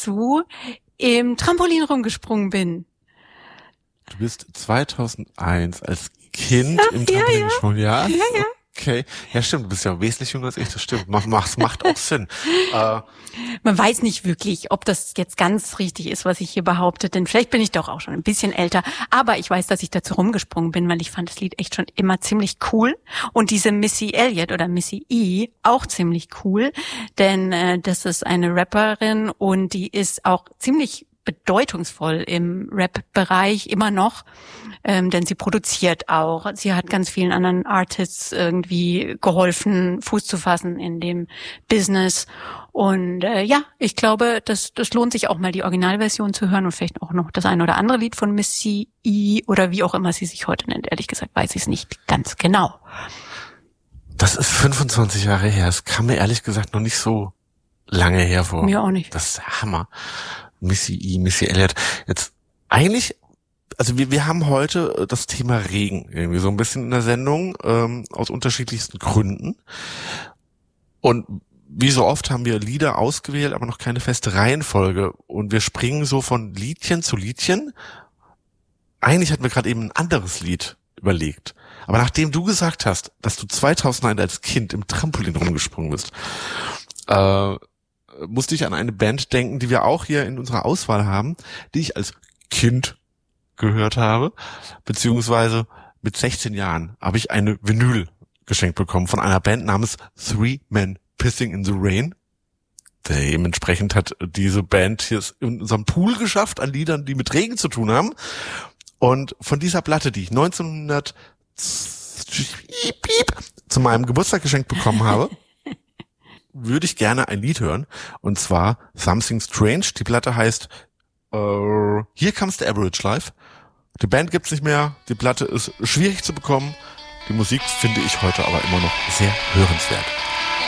dazu im Trampolin rumgesprungen bin. Du bist 2001 als Kind im Trampolin gesprungen, ja? Ja. Okay. Ja, stimmt. Du bist ja wesentlich jünger als ich, das stimmt. Macht auch Sinn. Man weiß nicht wirklich, ob das jetzt ganz richtig ist, was ich hier behaupte, denn vielleicht bin ich doch auch schon ein bisschen älter. Aber ich weiß, dass ich dazu rumgesprungen bin, weil ich fand das Lied echt schon immer ziemlich cool. Und diese Missy Elliott oder Missy E auch ziemlich cool, denn das ist eine Rapperin und die ist auch ziemlich bedeutungsvoll im Rap-Bereich immer noch, denn sie produziert auch. Sie hat ganz vielen anderen Artists irgendwie geholfen, Fuß zu fassen in dem Business. Und ich glaube, das lohnt sich auch mal die Originalversion zu hören und vielleicht auch noch das ein oder andere Lied von Missy E oder wie auch immer sie sich heute nennt. Ehrlich gesagt weiß ich es nicht ganz genau. Das ist 25 Jahre her. Es kam mir ehrlich gesagt noch nicht so lange her vor. Mir auch nicht. Das ist der Hammer. Missy Elliott. Jetzt eigentlich, also wir haben heute das Thema Regen irgendwie so ein bisschen in der Sendung, aus unterschiedlichsten Gründen. Und wie so oft haben wir Lieder ausgewählt, aber noch keine feste Reihenfolge. Und wir springen so von Liedchen zu Liedchen. Eigentlich hatten wir gerade eben ein anderes Lied überlegt. Aber nachdem du gesagt hast, dass du 2001 als Kind im Trampolin rumgesprungen bist, musste ich an eine Band denken, die wir auch hier in unserer Auswahl haben, die ich als Kind gehört habe, beziehungsweise mit 16 Jahren habe ich eine Vinyl geschenkt bekommen von einer Band namens Three Men Pissing in the Rain. Dementsprechend hat diese Band hier in unserem Pool geschafft an Liedern, die mit Regen zu tun haben. Und von dieser Platte, die ich 1900 zu meinem Geburtstag geschenkt bekommen habe, würde ich gerne ein Lied hören, und zwar Something Strange. Die Platte heißt Here Comes the Average Life. Die Band gibt's nicht mehr, die Platte ist schwierig zu bekommen. Die Musik finde ich heute aber immer noch sehr hörenswert.